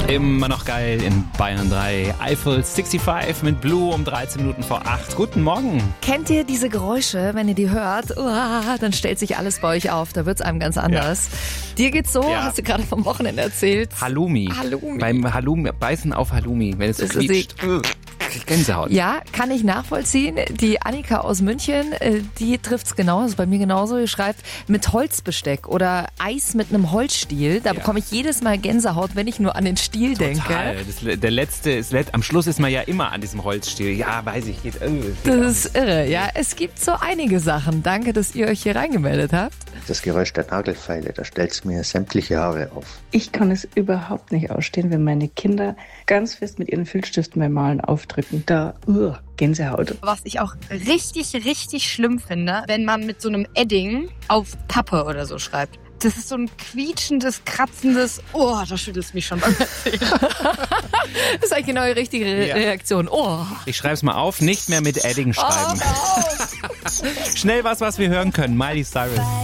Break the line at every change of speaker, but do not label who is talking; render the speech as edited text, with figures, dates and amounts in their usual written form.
Immer noch geil in Bayern 3. Eiffel 65 mit Blue um 13 Minuten vor 8. Guten Morgen.
Kennt ihr diese Geräusche, wenn ihr die hört? Dann stellt sich alles bei euch auf, da wird's einem ganz anders. Ja. Dir geht's so, hast du gerade vom Wochenende erzählt.
Halloumi. Beim Halloumi, Beißen auf Halloumi, wenn es so quietscht. Gänsehaut.
Ja, kann ich nachvollziehen. Die Annika aus München, die trifft's genau, das ist bei mir genauso. Die schreibt mit Holzbesteck oder Eis mit einem Holzstiel. Da bekomme ich jedes Mal Gänsehaut, wenn ich nur an den Stiel denke.
Der letzte ist, am Schluss ist man ja immer an diesem Holzstiel. Ja, weiß ich.
Das ist irre, ja. Es gibt so einige Sachen. Danke, dass ihr euch hier reingemeldet habt.
Das Geräusch der Nagelfeile, da stellt's mir sämtliche Haare auf.
Ich kann es überhaupt nicht ausstehen, wenn meine Kinder ganz fest mit ihren Filzstiften beim Malen aufdrücken. Da, Gänsehaut.
Was ich auch richtig schlimm finde, wenn man mit so einem Edding auf Pappe oder so schreibt. Das ist so ein quietschendes, kratzendes, da schüttelt es mich schon beim Erzählen.
Das ist eigentlich genau die richtige Reaktion.
Ich schreib's mal auf, nicht mehr mit Edding schreiben. Schnell was wir hören können. Miley Cyrus.